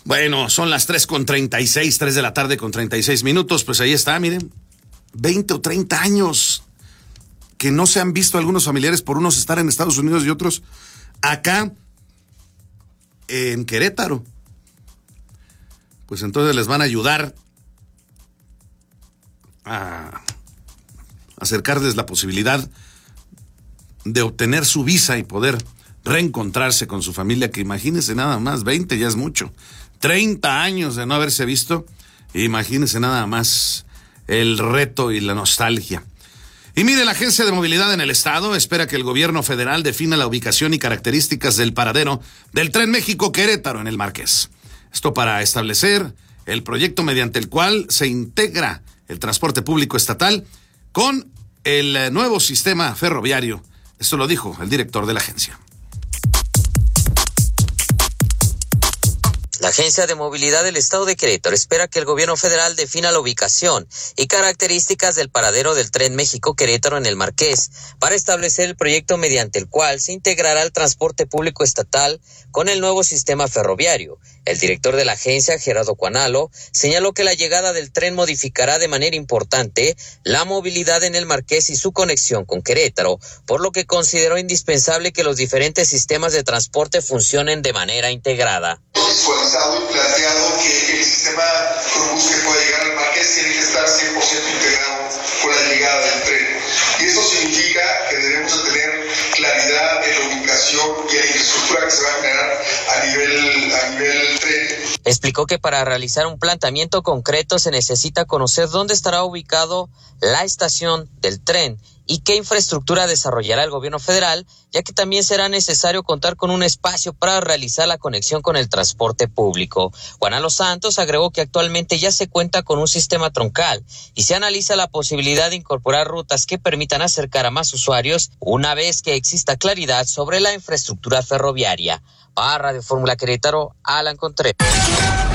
Bueno, son las 3:36, 3 de la tarde con 36 minutos. Pues ahí está, miren. 20 o 30 años que no se han visto algunos familiares, por unos estar en Estados Unidos y otros acá en Querétaro. Pues entonces les van a ayudar a acercarles la posibilidad de obtener su visa y poder reencontrarse con su familia, que imagínense nada más, 20 ya es mucho. 30 años de no haberse visto, imagínense nada más el reto y la nostalgia. Y mire, la Agencia de Movilidad en el Estado espera que el gobierno federal defina la ubicación y características del paradero del Tren México-Querétaro en el Marqués. Esto para establecer el proyecto mediante el cual se integra el transporte público estatal con el nuevo sistema ferroviario. Esto lo dijo el director de la agencia. La Agencia de Movilidad del Estado de Querétaro espera que el gobierno federal defina la ubicación y características del paradero del Tren México-Querétaro en el Marqués para establecer el proyecto mediante el cual se integrará el transporte público estatal con el nuevo sistema ferroviario. El director de la agencia, Gerardo Cuanalo, señaló que la llegada del tren modificará de manera importante la movilidad en el Marqués y su conexión con Querétaro, por lo que consideró indispensable que los diferentes sistemas de transporte funcionen de manera integrada. Visualizado y planteado que el sistema Cruz que pueda llegar al Marqués tiene que estar 100% integrado con la llegada del tren. Y esto significa que debemos de tener claridad en la ubicación y en la infraestructura que se va a generar a nivel tren. Explicó que para realizar un planteamiento concreto se necesita conocer dónde estará ubicado la estación del tren y qué infraestructura desarrollará el gobierno federal, ya que también será necesario contar con un espacio para realizar la conexión con el transporte público. Juan Los Santos agregó que actualmente ya se cuenta con un sistema troncal y se analiza la posibilidad de incorporar rutas que permitan acercar a más usuarios una vez que exista claridad sobre la infraestructura ferroviaria. Para Radio Fórmula Querétaro, Alan Contreras.